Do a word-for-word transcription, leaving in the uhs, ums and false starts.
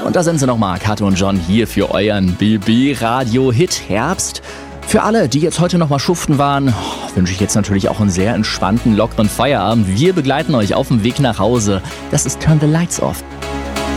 Und da sind sie nochmal, Kato und John hier für euren B B-Radio-Hit Herbst. Für alle, die jetzt heute nochmal schuften waren, wünsche ich jetzt natürlich auch einen sehr entspannten, lockeren Feierabend. Wir begleiten euch auf dem Weg nach Hause. Das ist Turn the Lights Off.